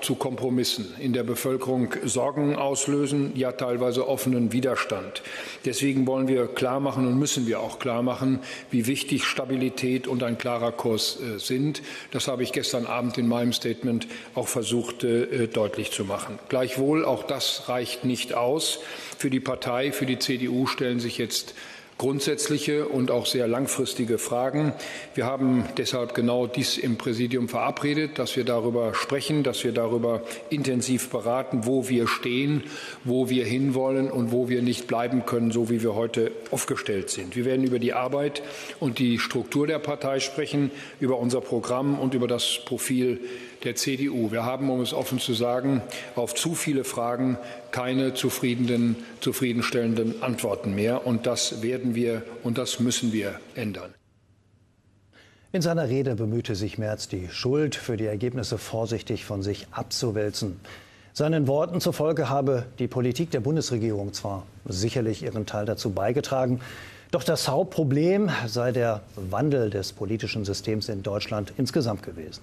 zu Kompromissen in der Bevölkerung Sorgen auslösen, ja teilweise offenen Widerstand. Deswegen wollen wir klar machen und müssen wir auch klar machen, wie wichtig Stabilität und ein klarer Kurs sind. Das habe ich gestern Abend in meinem Statement auch versucht deutlich zu machen. Gleichwohl, auch das reicht nicht aus. Für die Partei, für die CDU stellen sich jetzt grundsätzliche und auch sehr langfristige Fragen. Wir haben deshalb genau dies im Präsidium verabredet, dass wir darüber sprechen, dass wir darüber intensiv beraten, wo wir stehen, wo wir hinwollen und wo wir nicht bleiben können, so wie wir heute aufgestellt sind. Wir werden über die Arbeit und die Struktur der Partei sprechen, über unser Programm und über das Profil der CDU. Wir haben, um es offen zu sagen, auf zu viele Fragen keine zufriedenstellenden Antworten mehr. Und das werden wir und das müssen wir ändern. In seiner Rede bemühte sich Merz, die Schuld für die Ergebnisse vorsichtig von sich abzuwälzen. Seinen Worten zufolge habe die Politik der Bundesregierung zwar sicherlich ihren Teil dazu beigetragen, doch das Hauptproblem sei der Wandel des politischen Systems in Deutschland insgesamt gewesen.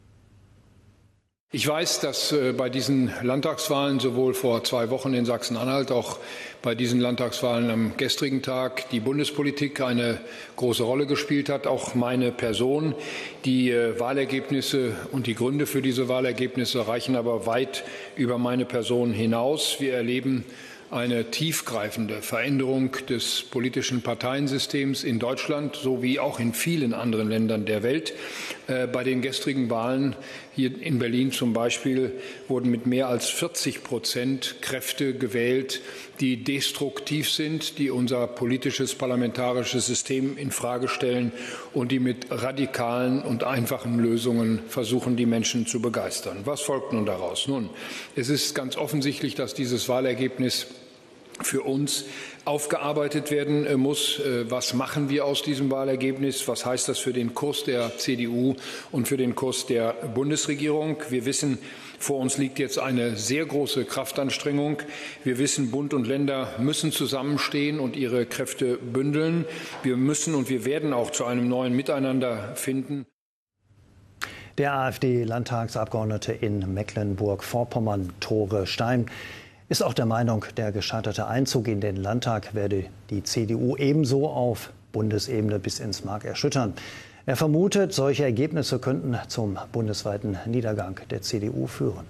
Ich weiß, dass bei diesen Landtagswahlen sowohl vor 2 Wochen in Sachsen-Anhalt, auch bei diesen Landtagswahlen am gestrigen Tag die Bundespolitik eine große Rolle gespielt hat, auch meine Person. Die Wahlergebnisse und die Gründe für diese Wahlergebnisse reichen aber weit über meine Person hinaus. Wir erleben eine tiefgreifende Veränderung des politischen Parteiensystems in Deutschland sowie auch in vielen anderen Ländern der Welt. Bei den gestrigen Wahlen hier in Berlin zum Beispiel wurden mit mehr als 40% Kräfte gewählt, die destruktiv sind, die unser politisches parlamentarisches System infrage stellen und die mit radikalen und einfachen Lösungen versuchen, die Menschen zu begeistern. Was folgt nun daraus? Nun, es ist ganz offensichtlich, dass dieses Wahlergebnis für uns aufgearbeitet werden muss. Was machen wir aus diesem Wahlergebnis? Was heißt das für den Kurs der CDU und für den Kurs der Bundesregierung? Wir wissen, vor uns liegt jetzt eine sehr große Kraftanstrengung. Wir wissen, Bund und Länder müssen zusammenstehen und ihre Kräfte bündeln. Wir müssen und wir werden auch zu einem neuen Miteinander finden. Der AfD-Landtagsabgeordnete in Mecklenburg-Vorpommern, Tore Stein, ist auch der Meinung, der gescheiterte Einzug in den Landtag werde die CDU ebenso auf Bundesebene bis ins Mark erschüttern. Er vermutet, solche Ergebnisse könnten zum bundesweiten Niedergang der CDU führen.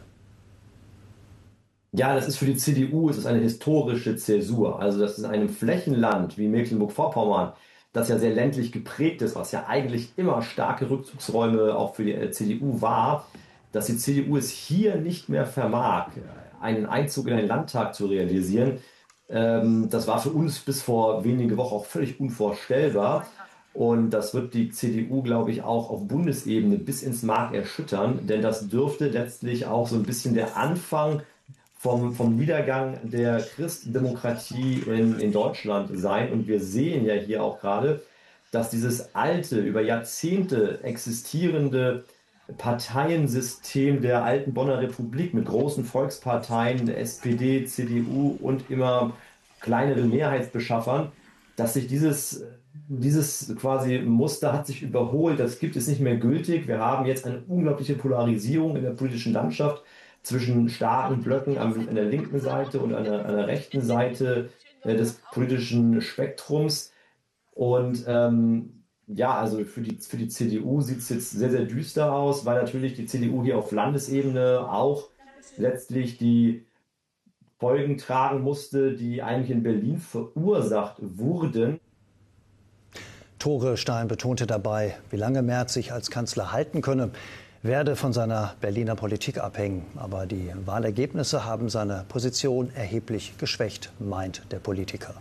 Ja, das ist für die CDU, es ist eine historische Zäsur. Also das ist in einem Flächenland wie Mecklenburg-Vorpommern, das ja sehr ländlich geprägt ist, was ja eigentlich immer starke Rückzugsräume auch für die CDU war, dass die CDU es hier nicht mehr vermag, einen Einzug in den Landtag zu realisieren. Das war für uns bis vor wenige Wochen auch völlig unvorstellbar. Und das wird die CDU, glaube ich, auch auf Bundesebene bis ins Mark erschüttern. Denn das dürfte letztlich auch so ein bisschen der Anfang vom Niedergang der Christdemokratie in Deutschland sein. Und wir sehen ja hier auch gerade, dass dieses alte, über Jahrzehnte existierende Parteiensystem der alten Bonner Republik mit großen Volksparteien, der SPD, CDU und immer kleineren Mehrheitsbeschaffern, dass sich dieses quasi Muster hat sich überholt, das gibt es nicht mehr gültig. Wir haben jetzt eine unglaubliche Polarisierung in der politischen Landschaft zwischen starken Blöcken an der linken Seite und an der rechten Seite des politischen Spektrums. Und ja, also für die CDU sieht es jetzt sehr, sehr düster aus, weil natürlich die CDU hier auf Landesebene auch letztlich die Folgen tragen musste, die eigentlich in Berlin verursacht wurden. Tore Stein betonte dabei, wie lange Merz sich als Kanzler halten könne, werde von seiner Berliner Politik abhängen. Aber die Wahlergebnisse haben seine Position erheblich geschwächt, meint der Politiker.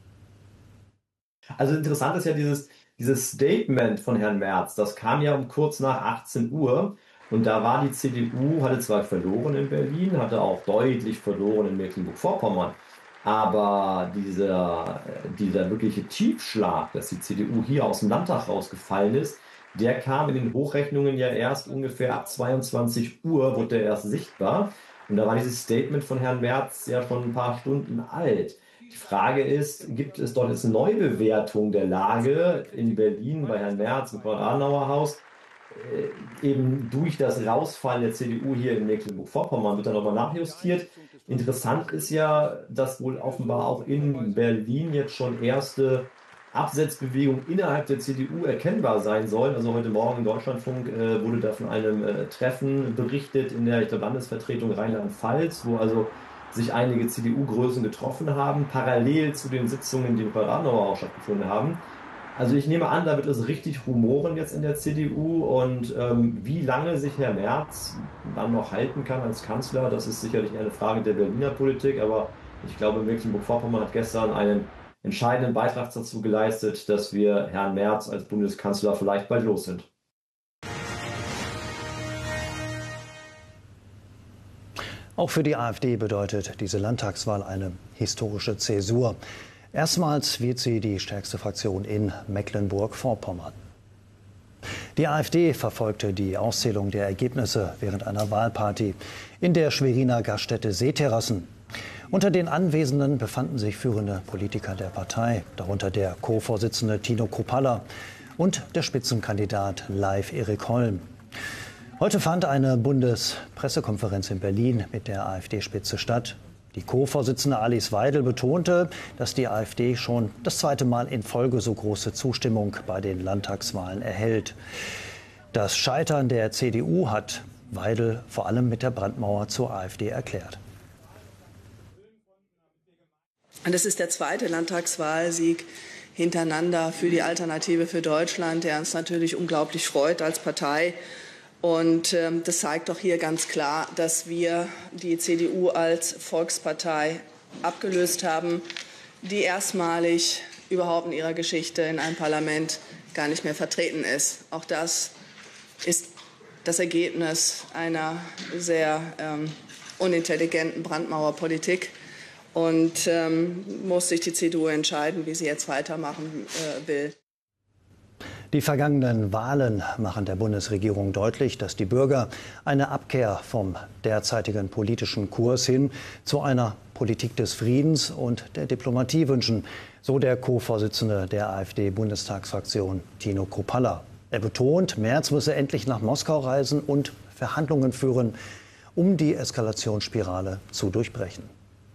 Also interessant ist ja dieses Statement von Herrn Merz, das kam ja um kurz nach 18 Uhr und da war die CDU, hatte zwar verloren in Berlin, hatte auch deutlich verloren in Mecklenburg-Vorpommern, aber dieser wirkliche Tiefschlag, dass die CDU hier aus dem Landtag rausgefallen ist, der kam in den Hochrechnungen ja erst ungefähr ab 22 Uhr, wurde der erst sichtbar. Und da war dieses Statement von Herrn Merz ja schon ein paar Stunden alt. Die Frage ist, gibt es dort jetzt eine Neubewertung der Lage in Berlin bei Herrn Merz im Konrad-Adenauer-Haus? eben durch das Rausfallen der CDU hier in Mecklenburg-Vorpommern wird dann nochmal nachjustiert. Interessant ist ja, dass wohl offenbar auch in Berlin jetzt schon erste Absetzbewegungen innerhalb der CDU erkennbar sein sollen. Also heute Morgen im Deutschlandfunk wurde da von einem Treffen berichtet in der Landesvertretung Rheinland-Pfalz, wo also sich einige CDU-Größen getroffen haben, parallel zu den Sitzungen, die in Adenauer auch stattgefunden haben. Also ich nehme an, da wird es richtig rumoren jetzt in der CDU und wie lange sich Herr Merz dann noch halten kann als Kanzler, das ist sicherlich eine Frage der Berliner Politik, aber ich glaube, Mecklenburg-Vorpommern hat gestern einen entscheidenden Beitrag dazu geleistet, dass wir Herrn Merz als Bundeskanzler vielleicht bald los sind. Auch für die AfD bedeutet diese Landtagswahl eine historische Zäsur. Erstmals wird sie die stärkste Fraktion in Mecklenburg-Vorpommern. Die AfD verfolgte die Auszählung der Ergebnisse während einer Wahlparty in der Schweriner Gaststätte Seeterrassen. Unter den Anwesenden befanden sich führende Politiker der Partei, darunter der Co-Vorsitzende Tino Kruppalla und der Spitzenkandidat Leif Erik Holm. Heute fand eine Bundespressekonferenz in Berlin mit der AfD-Spitze statt. Die Co-Vorsitzende Alice Weidel betonte, dass die AfD schon das zweite Mal in Folge so große Zustimmung bei den Landtagswahlen erhält. Das Scheitern der CDU hat Weidel vor allem mit der Brandmauer zur AfD erklärt. Und es ist der zweite Landtagswahlsieg hintereinander für die Alternative für Deutschland, der uns natürlich unglaublich freut als Partei. Und das zeigt doch hier ganz klar, dass wir die CDU als Volkspartei abgelöst haben, die erstmalig überhaupt in ihrer Geschichte in einem Parlament gar nicht mehr vertreten ist. Auch das ist das Ergebnis einer sehr unintelligenten Brandmauerpolitik. Und muss sich die CDU entscheiden, wie sie jetzt weitermachen will. Die vergangenen Wahlen machen der Bundesregierung deutlich, dass die Bürger eine Abkehr vom derzeitigen politischen Kurs hin zu einer Politik des Friedens und der Diplomatie wünschen, so der Co-Vorsitzende der AfD-Bundestagsfraktion Tino Kruppalla. Er betont, Merz müsse endlich nach Moskau reisen und Verhandlungen führen, um die Eskalationsspirale zu durchbrechen.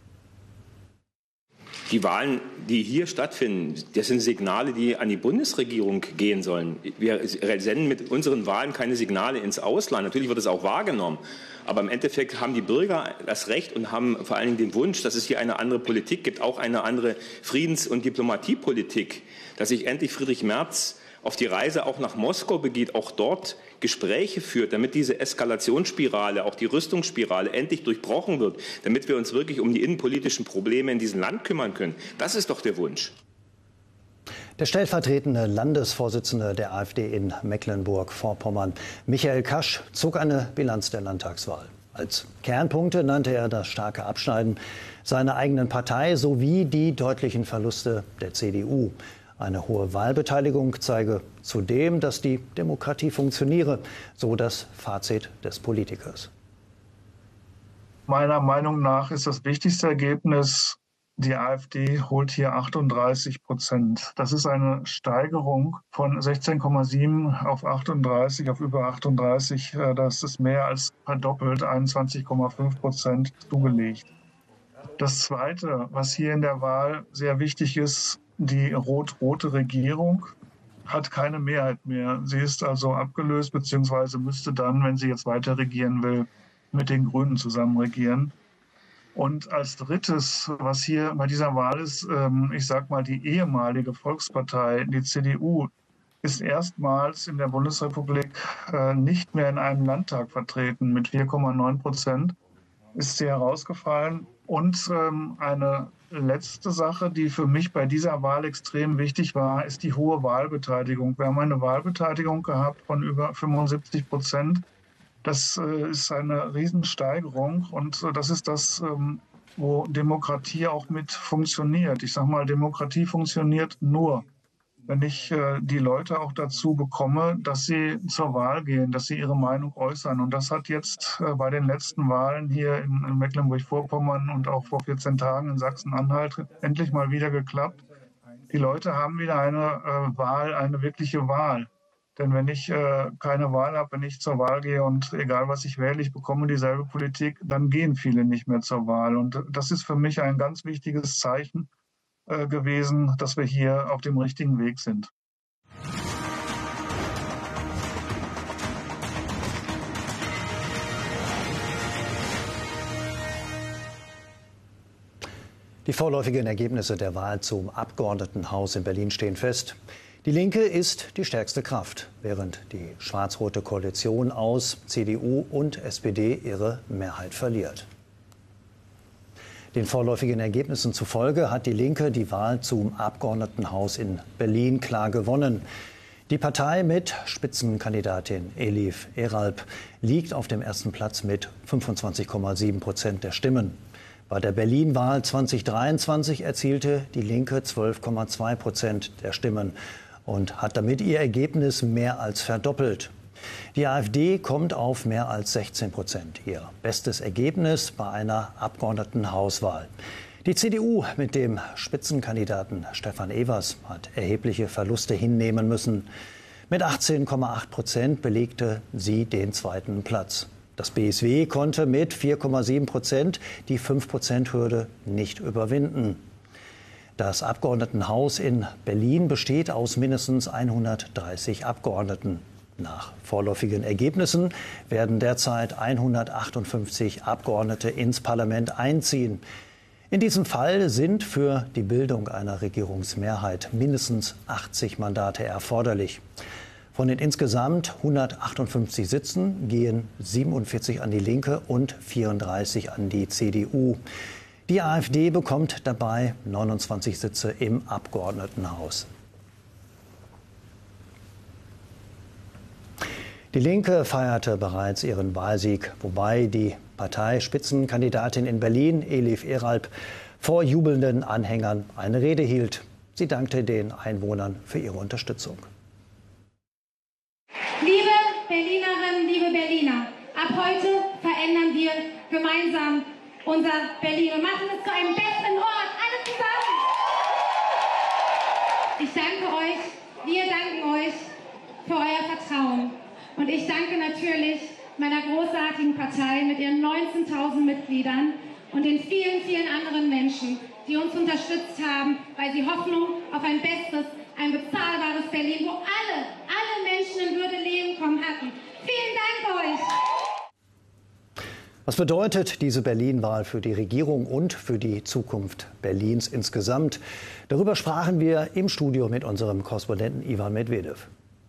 Die Wahlen, die hier stattfinden, das sind Signale, die an die Bundesregierung gehen sollen. Wir senden mit unseren Wahlen keine Signale ins Ausland. Natürlich wird es auch wahrgenommen. Aber im Endeffekt haben die Bürger das Recht und haben vor allen Dingen den Wunsch, dass es hier eine andere Politik gibt, auch eine andere Friedens- und Diplomatiepolitik, dass sich endlich Friedrich Merz auf die Reise auch nach Moskau begeht, auch dort Gespräche führt, damit diese Eskalationsspirale, auch die Rüstungsspirale endlich durchbrochen wird, damit wir uns wirklich um die innenpolitischen Probleme in diesem Land kümmern können. Das ist doch der Wunsch. Der stellvertretende Landesvorsitzende der AfD in Mecklenburg-Vorpommern, Michael Kasch, zog eine Bilanz der Landtagswahl. Als Kernpunkte nannte er das starke Abschneiden seiner eigenen Partei sowie die deutlichen Verluste der CDU. Eine hohe Wahlbeteiligung zeige zudem, dass die Demokratie funktioniere, so das Fazit des Politikers. Meiner Meinung nach ist das wichtigste Ergebnis, die AfD holt hier 38%. Das ist eine Steigerung von 16,7 auf 38, auf über 38. Das ist mehr als verdoppelt, 21,5% zugelegt. Das Zweite, was hier in der Wahl sehr wichtig ist, die rot-rote Regierung hat keine Mehrheit mehr. Sie ist also abgelöst, beziehungsweise müsste dann, wenn sie jetzt weiter regieren will, mit den Grünen zusammen regieren. Und als Drittes, was hier bei dieser Wahl ist, ich sag mal, die ehemalige Volkspartei, die CDU, ist erstmals in der Bundesrepublik nicht mehr in einem Landtag vertreten. Mit 4,9% ist sie herausgefallen. Und eine letzte Sache, die für mich bei dieser Wahl extrem wichtig war, ist die hohe Wahlbeteiligung. Wir haben eine Wahlbeteiligung gehabt von über 75%. Das ist eine Riesensteigerung und das ist das, wo Demokratie auch mit funktioniert. Ich sage mal, Demokratie funktioniert nur, wenn ich die Leute auch dazu bekomme, dass sie zur Wahl gehen, dass sie ihre Meinung äußern. Und das hat jetzt bei den letzten Wahlen hier in Mecklenburg-Vorpommern und auch vor 14 Tagen in Sachsen-Anhalt endlich mal wieder geklappt. Die Leute haben wieder eine Wahl, eine wirkliche Wahl. Denn wenn ich keine Wahl habe, wenn ich zur Wahl gehe und egal was ich wähle, ich bekomme dieselbe Politik, dann gehen viele nicht mehr zur Wahl. Und das ist für mich ein ganz wichtiges Zeichen gewesen, dass wir hier auf dem richtigen Weg sind. Die vorläufigen Ergebnisse der Wahl zum Abgeordnetenhaus in Berlin stehen fest. Die Linke ist die stärkste Kraft, während die schwarz-rote Koalition aus CDU und SPD ihre Mehrheit verliert. Den vorläufigen Ergebnissen zufolge hat die Linke die Wahl zum Abgeordnetenhaus in Berlin klar gewonnen. Die Partei mit Spitzenkandidatin Elif Eralp liegt auf dem ersten Platz mit 25,7% der Stimmen. Bei der Berlin-Wahl 2023 erzielte die Linke 12,2% der Stimmen und hat damit ihr Ergebnis mehr als verdoppelt. Die AfD kommt auf mehr als 16%, ihr bestes Ergebnis bei einer Abgeordnetenhauswahl. Die CDU mit dem Spitzenkandidaten Stefan Evers hat erhebliche Verluste hinnehmen müssen. Mit 18,8% belegte sie den zweiten Platz. Das BSW konnte mit 4,7% die 5%-Hürde nicht überwinden. Das Abgeordnetenhaus in Berlin besteht aus mindestens 130 Abgeordneten. Nach vorläufigen Ergebnissen werden derzeit 158 Abgeordnete ins Parlament einziehen. In diesem Fall sind für die Bildung einer Regierungsmehrheit mindestens 80 Mandate erforderlich. Von den insgesamt 158 Sitzen gehen 47 an die Linke und 34 an die CDU. Die AfD bekommt dabei 29 Sitze im Abgeordnetenhaus. Die Linke feierte bereits ihren Wahlsieg, wobei die Parteispitzenkandidatin in Berlin, Elif Eralp, vor jubelnden Anhängern eine Rede hielt. Sie dankte den Einwohnern für ihre Unterstützung. Liebe Berlinerinnen, liebe Berliner, ab heute verändern wir gemeinsam unser Berlin und machen es zu einem besseren Ort, alle zusammen. Ich danke euch, wir danken euch für euer Vertrauen. Und ich danke natürlich meiner großartigen Partei mit ihren 19.000 Mitgliedern und den vielen, vielen anderen Menschen, die uns unterstützt haben, weil sie Hoffnung auf ein besseres, ein bezahlbares Berlin, wo alle Menschen in Würde leben kommen hatten. Vielen Dank euch! Was bedeutet diese Berlin-Wahl für die Regierung und für die Zukunft Berlins insgesamt? Darüber sprachen wir im Studio mit unserem Korrespondenten Ivan Medvedev.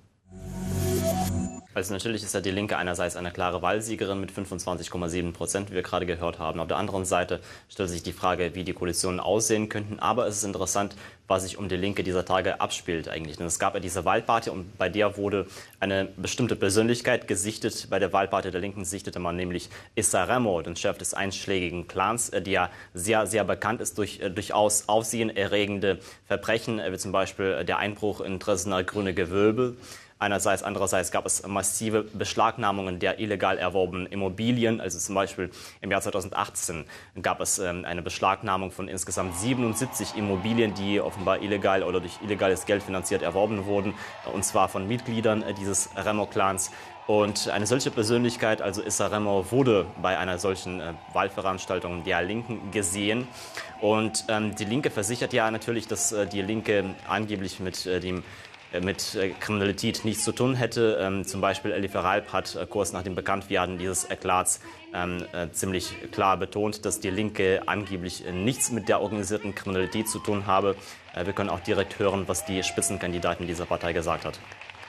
Also natürlich ist ja die Linke einerseits eine klare Wahlsiegerin mit 25,7%, wie wir gerade gehört haben. Auf der anderen Seite stellt sich die Frage, wie die Koalitionen aussehen könnten. Aber es ist interessant, was sich um die Linke dieser Tage abspielt eigentlich. Denn es gab ja diese Wahlparty und bei der wurde eine bestimmte Persönlichkeit gesichtet. Bei der Wahlparty der Linken sichtete man nämlich Issa Remo, den Chef des einschlägigen Clans, der ja sehr, sehr bekannt ist durch durchaus aufsehenerregende Verbrechen, wie zum Beispiel der Einbruch in Dresdner Grüne Gewölbe. Andererseits gab es massive Beschlagnahmungen der illegal erworbenen Immobilien. Also zum Beispiel im Jahr 2018 gab es eine Beschlagnahmung von insgesamt 77 Immobilien, die offenbar illegal oder durch illegales Geld finanziert erworben wurden. Und zwar von Mitgliedern dieses Remo-Clans. Und eine solche Persönlichkeit, also Issa Remo, wurde bei einer solchen Wahlveranstaltung der Linken gesehen. Und die Linke versichert ja natürlich, dass die Linke angeblich mit Kriminalität nichts zu tun hätte. Zum Beispiel Elif Eralp hat kurz nach dem Bekanntwerden dieses Eklats ziemlich klar betont, dass die Linke angeblich nichts mit der organisierten Kriminalität zu tun habe. Wir können auch direkt hören, was die Spitzenkandidatin dieser Partei gesagt hat.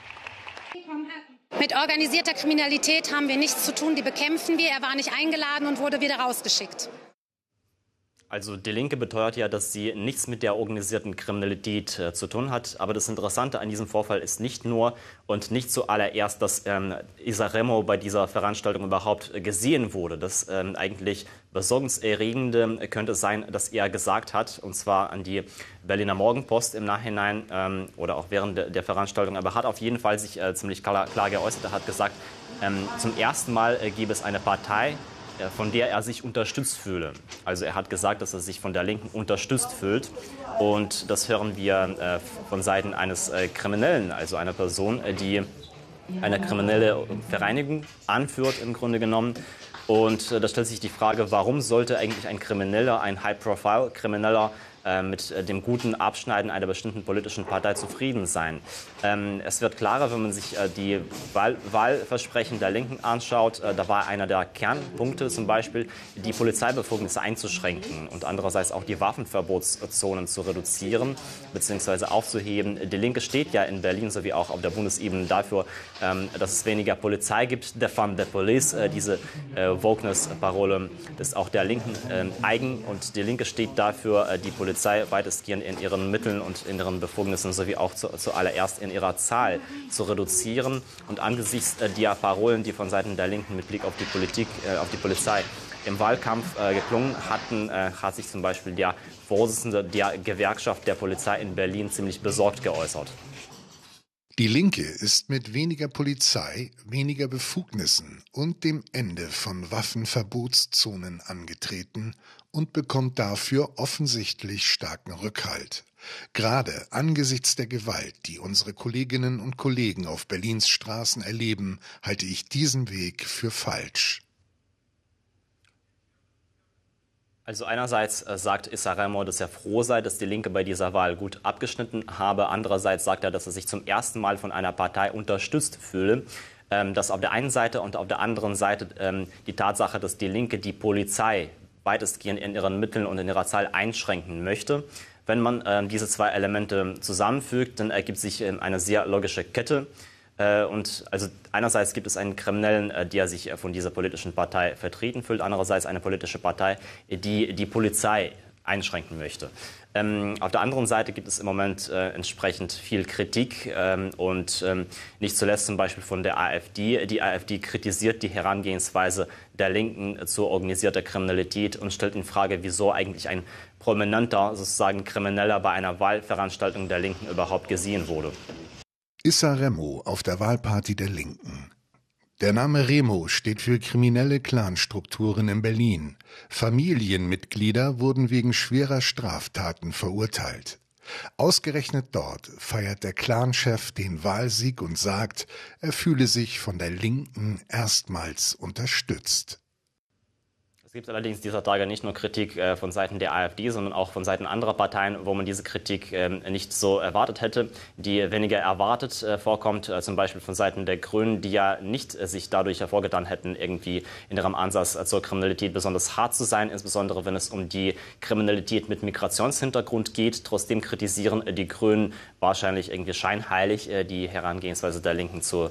Mit organisierter Kriminalität haben wir nichts zu tun, die bekämpfen wir. Er war nicht eingeladen und wurde wieder rausgeschickt. Also die Linke beteuert ja, dass sie nichts mit der organisierten Kriminalität zu tun hat. Aber das Interessante an diesem Vorfall ist nicht nur und nicht zuallererst, dass Issa Remo bei dieser Veranstaltung überhaupt gesehen wurde. Das eigentlich besorgniserregende könnte sein, dass er gesagt hat, und zwar an die Berliner Morgenpost im Nachhinein oder auch während der Veranstaltung, aber hat auf jeden Fall sich ziemlich klar geäußert. Er hat gesagt, zum ersten Mal gäbe es eine Partei, von der er sich unterstützt fühle. Also er hat gesagt, dass er sich von der Linken unterstützt fühlt. Und das hören wir von Seiten eines Kriminellen, also einer Person, die eine kriminelle Vereinigung anführt im Grunde genommen. Und da stellt sich die Frage, warum sollte eigentlich ein Krimineller, ein High-Profile-Krimineller mit dem guten Abschneiden einer bestimmten politischen Partei zufrieden sein. Es wird klarer, wenn man sich die Wahlversprechen der Linken anschaut. Da war einer der Kernpunkte zum Beispiel, die Polizeibefugnisse einzuschränken und andererseits auch die Waffenverbotszonen zu reduzieren bzw. aufzuheben. Die Linke steht ja in Berlin sowie auch auf der Bundesebene dafür, dass es weniger Polizei gibt. Defund the Police, diese Wokeness-Parole ist auch der Linken eigen und die Linke steht dafür, die Polizei weitestgehend in ihren Mitteln und in ihren Befugnissen sowie auch zuallererst in ihrer Zahl zu reduzieren. Und angesichts der Parolen, die von Seiten der Linken mit Blick auf die Politik, auf die Polizei im Wahlkampf geklungen hatten, hat sich zum Beispiel der Vorsitzende der Gewerkschaft der Polizei in Berlin ziemlich besorgt geäußert. Die Linke ist mit weniger Polizei, weniger Befugnissen und dem Ende von Waffenverbotszonen angetreten und bekommt dafür offensichtlich starken Rückhalt. Gerade angesichts der Gewalt, die unsere Kolleginnen und Kollegen auf Berlins Straßen erleben, halte ich diesen Weg für falsch. Also einerseits sagt Issa Remo, dass er froh sei, dass die Linke bei dieser Wahl gut abgeschnitten habe. Andererseits sagt er, dass er sich zum ersten Mal von einer Partei unterstützt fühle. Das auf der einen Seite und auf der anderen Seite die Tatsache, dass die Linke die Polizei weitestgehend in ihren Mitteln und in ihrer Zahl einschränken möchte. Wenn man diese zwei Elemente zusammenfügt, dann ergibt sich eine sehr logische Kette. Und also einerseits gibt es einen Kriminellen, der sich von dieser politischen Partei vertreten fühlt, andererseits eine politische Partei, die die Polizei einschränken möchte. Auf der anderen Seite gibt es im Moment entsprechend viel Kritik und nicht zuletzt zum Beispiel von der AfD. Die AfD kritisiert die Herangehensweise der Linken zur organisierten Kriminalität und stellt in Frage, wieso eigentlich ein prominenter, sozusagen Krimineller bei einer Wahlveranstaltung der Linken überhaupt gesehen wurde. Issa Remo auf der Wahlparty der Linken. Der Name Remo steht für kriminelle Clanstrukturen in Berlin. Familienmitglieder wurden wegen schwerer Straftaten verurteilt. Ausgerechnet dort feiert der Clanchef den Wahlsieg und sagt, er fühle sich von der Linken erstmals unterstützt. Es gibt allerdings dieser Tage nicht nur Kritik von Seiten der AfD, sondern auch von Seiten anderer Parteien, wo man diese Kritik nicht so erwartet hätte, die weniger erwartet vorkommt, zum Beispiel von Seiten der Grünen, die ja nicht sich dadurch hervorgetan hätten, irgendwie in ihrem Ansatz zur Kriminalität besonders hart zu sein, insbesondere wenn es um die Kriminalität mit Migrationshintergrund geht. Trotzdem kritisieren die Grünen wahrscheinlich irgendwie scheinheilig die Herangehensweise der Linken zu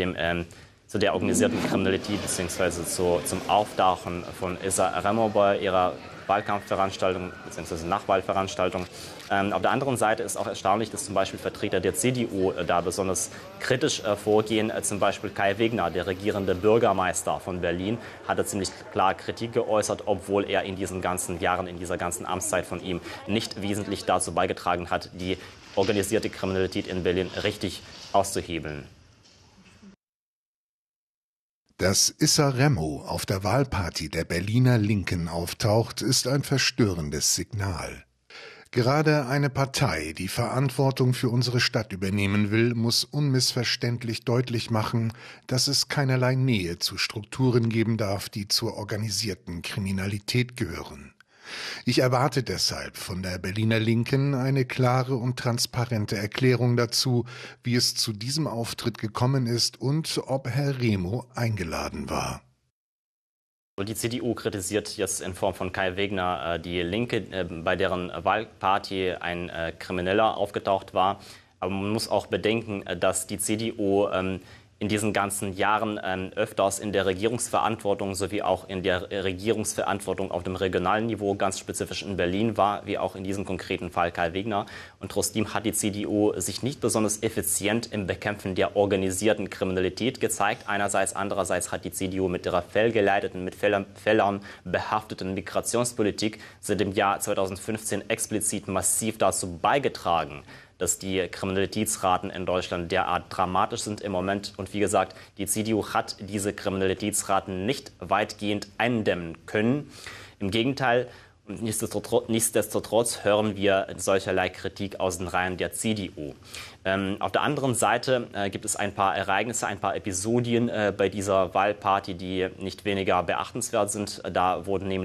der organisierten Kriminalität bzw. zum Auftauchen von Issa Remo bei ihrer Wahlkampfveranstaltung bzw. Nachwahlveranstaltung. Auf der anderen Seite ist auch erstaunlich, dass zum Beispiel Vertreter der CDU da besonders kritisch vorgehen. Zum Beispiel Kai Wegner, der regierende Bürgermeister von Berlin, hatte ziemlich klar Kritik geäußert, obwohl er in diesen ganzen Jahren, in dieser ganzen Amtszeit von ihm nicht wesentlich dazu beigetragen hat, die organisierte Kriminalität in Berlin richtig auszuhebeln. Dass Issa Remo auf der Wahlparty der Berliner Linken auftaucht, ist ein verstörendes Signal. Gerade eine Partei, die Verantwortung für unsere Stadt übernehmen will, muss unmissverständlich deutlich machen, dass es keinerlei Nähe zu Strukturen geben darf, die zur organisierten Kriminalität gehören. Ich erwarte deshalb von der Berliner Linken eine klare und transparente Erklärung dazu, wie es zu diesem Auftritt gekommen ist und ob Herr Remo eingeladen war. Die CDU kritisiert jetzt in Form von Kai Wegner die Linke, bei deren Wahlparty ein Krimineller aufgetaucht war. Aber man muss auch bedenken, dass die CDU in diesen ganzen Jahren öfters in der Regierungsverantwortung sowie auch in der Regierungsverantwortung auf dem regionalen Niveau, ganz spezifisch in Berlin war, wie auch in diesem konkreten Fall Kai Wegner. Und trotzdem hat die CDU sich nicht besonders effizient im Bekämpfen der organisierten Kriminalität gezeigt. Einerseits, andererseits hat die CDU mit ihrer fehlgeleiteten, mit Fehlern behafteten Migrationspolitik seit dem Jahr 2015 explizit massiv dazu beigetragen, dass die Kriminalitätsraten in Deutschland derart dramatisch sind im Moment. Und wie gesagt, die CDU hat diese Kriminalitätsraten nicht weitgehend eindämmen können. Im Gegenteil, Und nichtsdestotrotz hören wir solcherlei Kritik aus den Reihen der CDU. Auf der anderen Seite gibt es ein paar Ereignisse, ein paar Episodien bei dieser Wahlparty, die nicht weniger beachtenswert sind. Da wurden nämlich